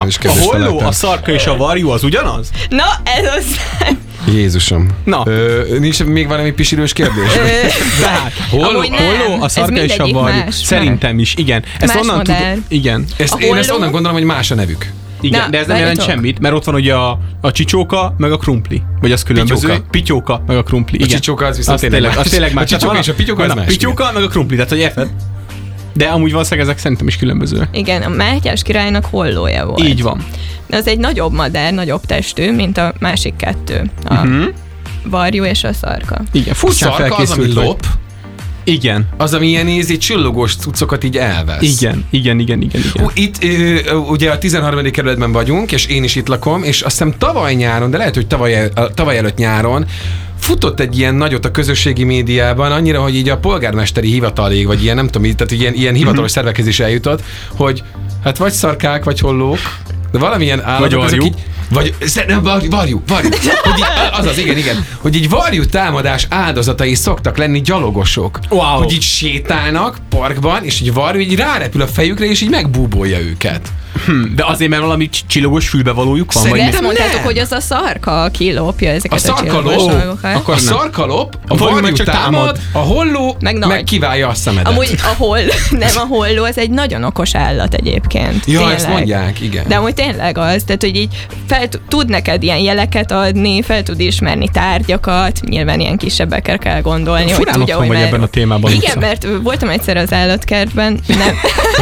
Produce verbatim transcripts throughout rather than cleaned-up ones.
zseniális A kérdést holló, felettem. a szarka és a varjú az ugyanaz? Na, ez az... Jézusom. Na. Ö, nincs még valami pisilős kérdés? Tehát, Amúgy nem. holló, a Ez szarka és a mindegyik varjú. más, Szerintem is, igen. Ezt Más onnan modell. tudom. Igen. Ezt, A én ezt holló- onnan gondolom, hogy más a nevük. Igen, Na, de ez nem jelent várjatok. semmit, mert ott van ugye a, a csicsóka, meg a krumpli. Vagy az különböző. Pityóka. Pityóka, meg a krumpli. A Igen. csicsóka az viszont az tényleg tényleg, más. az tényleg más. A csicsóka Tehát és a pityóka van az más, pityóka, meg a krumpli, tehát hogy érted? De amúgy valószínűleg ezek szerintem is különböző. Igen, a Mátyás királynak hollója volt. Így van. De az egy nagyobb madár, nagyobb testű, mint a másik kettő. A Uh-huh. varjú és a szarka. Igen, A furcsán szarka az, ami felkészült vagy. lop, Igen. az, ami ilyen ízi csillogós cuccokat így elvesz. Igen, igen, igen, igen, igen. Ú, Itt ö, ugye a tizenharmadik kerületben vagyunk, és én is itt lakom, és azt hiszem tavaly nyáron, de lehet, hogy tavaly, el- tavaly előtt nyáron futott egy ilyen nagyot a közösségi médiában, annyira, hogy így a polgármesteri hivatalig, vagy ilyen, nem tudom, így, tehát ilyen, ilyen hivatalos szervekhez is eljutott, hogy hát vagy szarkák, vagy hollók, de valamilyen állatok, azok varjú. így, vagy nem, varjú, varjú, varjú. Hogy így, azaz, igen, igen, hogy így varjú támadás áldozatai szoktak lenni gyalogosok. Wow. Hogy így sétálnak parkban, és így varjú így rárepül a fejükre, és így megbúbolja őket. Hm, de azért, mert valami csi- csillogos fülbevalójuk van, vagy De Szerintem mi? ezt mondtátok, nem. hogy az a szarka, aki lopja A ezeket a, szarkaló, csillagos dolgokat. akkor a nem. szarkalop, a Varjú varjú meg csak támad, támad, a holló Meg meg, nagy. meg kiválja a szemedet. Amúgy a holl, nem a holló, az egy nagyon okos állat egyébként. Ja, tényleg. ezt mondják, igen. De amúgy tényleg az, tehát hogy így fel tud- tud neked ilyen jeleket adni, fel tud ismerni tárgyakat, nyilván ilyen kisebbekre kell gondolni, hogy Furán tudja, otthon hogy vagy ebben a témában. Igen, Luca. mert voltam egyszer az állatkertben, nem.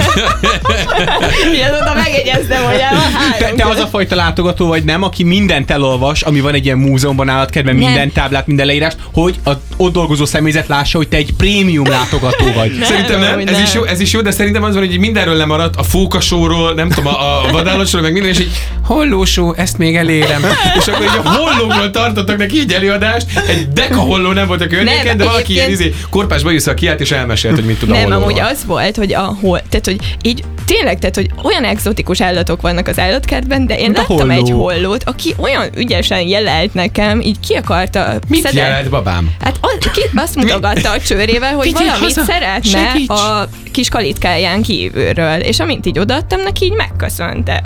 Igen, oda megjegyeztem, hogy el van három. Te, te az a fajta látogató vagy nem, aki mindent elolvas, ami van egy ilyen múzeumban, állatkertben, Nem. minden táblát, minden leírást, hogy a ott dolgozó személyzet lássa, hogy te egy prémium látogató vagy. Nem, Szerintem nem, amúgy ez nem. is, jó, ez is jó, de szerintem az van, hogy így mindenről lemaradt, a fókasóról, nem tudom, a, a vadállatról, meg minden, és így hollósó, ezt még elérem. És akkor így a hollókról tartottak neki így előadást, egy deka holló nem volt a környéken, Nem, de valaki ilyen egyébként- izé, korpás bajusszal kiállt és elmesélt, hogy mit tud a Nem, hollóról. amúgy az volt, hogy a hol, tehát hogy így tényleg, tehát hogy olyan egzotikus állatok vannak az állatkertben, de én Mint a láttam holló. egy hollót, aki olyan ügyesen jelelt nekem, így ki akarta Mit szedett- jelent, babám? Hát az, ki, azt mutogatta a csőrével, hogy Vigyél valamit haza, szeretne segíts! a kis kalitkáján kívülről, és amint így odaadtam neki, így megköszönte.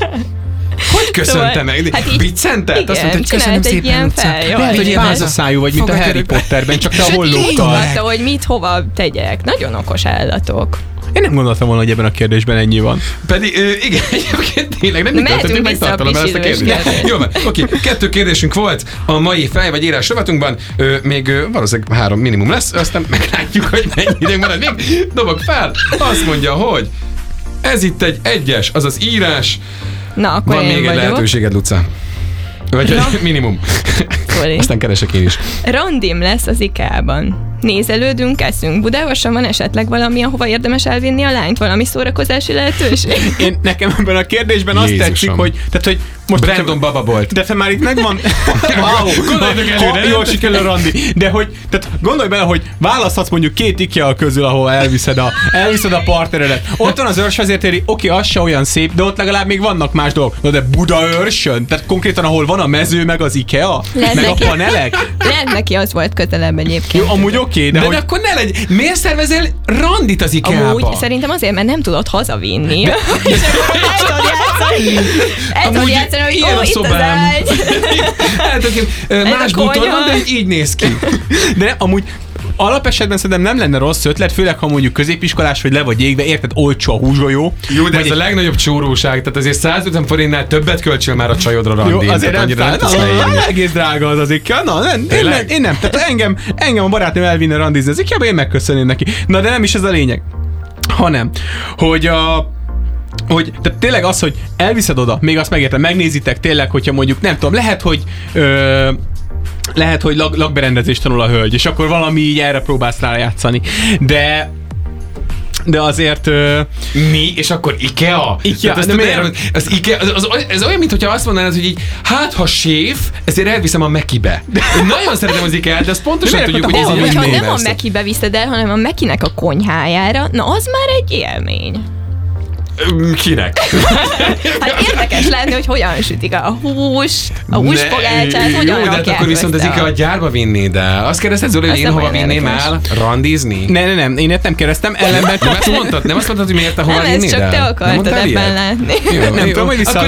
Hogy köszönte Szóval, meg? hát így- Biccentelt? Azt igen, mondta, hogy köszönöm csinált egy szépen, ilyen Luca. feljaj. Lehet, hogy Igen. vázaszájú vagy, mint a Fogad Harry körülbe. Potterben, csak te a Sőt, így hollókkal. mutogatta, hogy mit hova tegyek. Nagyon okos állatok. Én nem gondoltam volna, hogy ebben a kérdésben ennyi van. Pedig ö, igen, egyébként tényleg nem Mehetünk töltöttük meg vissza a tartalom el ezt a pisilős kérdést. kérdésre. Jó van, oké, kettő kérdésünk volt a mai fej vagy írás rovatunkban, ö, még ö, valószínűleg három minimum lesz, aztán meglátjuk, hogy mennyi időnk marad még. Dobok fel, azt mondja, hogy ez itt egy egyes, azaz írás, Na, akkor van én még egy vagyok. lehetőséged, Luca. Vagy Na. egy minimum. Sorry. Aztán keresek én is. Randim lesz az IKEA-ban. Nézelődünk, eszünk. Budaörsen van esetleg valami, ahova érdemes elvinni a lányt? Valami szórakozási lehetőség? Én nekem ebben a kérdésben azt Jézusom. tetszik, hogy, tehát, hogy most Brandon Baba volt. De te már itt megvan. Wow, Gondoljatok előre, ha, nem? jól sikerül a randi. De hogy, tehát gondolj bele, hogy választhatsz mondjuk két IKEA közül, ahol elviszed a, elviszed a partneredet. Ott van az őrsvezértéri, oké, az se olyan szép, de ott legalább még vannak más dolgok. Na de Budaörsön, tehát konkrétan ahol van a mező, meg az IKEA, Lehet meg neki- a panelek. Lehet neki az volt közelebb egyébként. Jó, amúgy oké, de, De, hogy... de akkor ne legy, miért szervezel randit az IKEA-ba? Amúgy szerintem azért, mert nem tudod hazavinni. És akkor el tudod játszani. El tudod Amúgy játszani, hogy ilyen ó, a itt az szobám. ágy. Hát, oké, ö, Ez más a bútor konyha. van, de így, így néz ki. De nem, amúgy alapesetben szerintem nem lenne rossz ötlet, főleg ha mondjuk középiskolás vagy le vagy égve, érted, olcsó a húsgolyó. Jó, de Vagy ez a egy- legnagyobb csóróság, tehát azért százötven forintnál többet költsél már a csajodra randin. Jó, azért tehát nem, annyira nem tudsz fáj, leírni. na, egész drága az az IKEA. Na, nem, én, Tényleg? nem, én nem. Tehát engem, engem a barátnőm elvinne randizni az IKEA-ba, én megköszönném neki. Na, de nem is ez a lényeg. Hanem, hogy a hogy tehát tényleg az, hogy elviszed oda, még azt megértem, megnézitek tényleg, hogyha mondjuk, nem tudom, lehet, hogy ö, lehet, hogy lag, lakberendezést tanul a hölgy, és akkor valami így erre próbálsz rájátszani. De de azért ö, Mi? És akkor IKEA? IKEA, Tehát azt de tudod, miért? nem- az IKEA az, az, ez olyan, mintha azt mondanád, hogy így, hát ha séf, ezért elviszem a Mekibe. Én nagyon szeretem az IKEA-t, de azt pontosan De tudjuk, miért hogy ez akkor így te Hogyha mindig nem a lesz. Mekibe viszed el, hanem a Mekinek a konyhájára, na az már egy élmény. Ö, Kinek? Hát érdekes lenni, hogy hogyan sütik a hús, a húsfogácsát, Ne, hogyan jó, de hát rakják akkor viszont az össze IKEA a gyárba vinnéd el. Azt kérdezted, Zoli, hogy Azt én nem hova olyan vinném érdekes. el randizni? ne, ne, nem, én ezt nem kérdeztem, ellenben Nem ezt mondtad? Nem azt mondtad, hogy miért te hova Nem, ezt vinnéd csak el? te Nem akartad mondtál ebben ilyet? látni. Jó, Nem jó. tudom, hogy vissza- Akkor